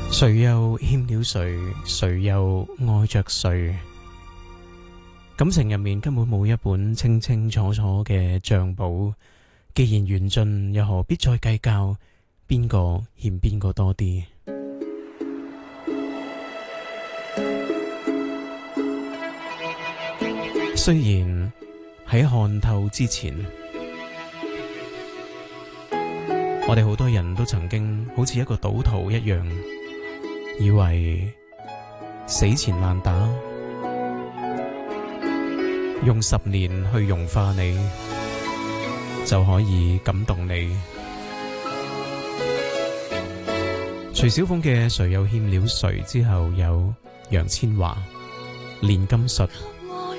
誰又欠了誰？誰又愛着誰？感情入面根本冇一本清清楚楚嘅賬簿，既然緣盡，又何必再計較邊個欠邊個多啲？雖然喺看透之前，我哋好多人都曾經好似一個賭徒一樣，以為死纏爛打，用10年去融化你，就可以感動你。徐小鳳嘅《誰又欠了誰》之後，有楊千嬅、煉金術。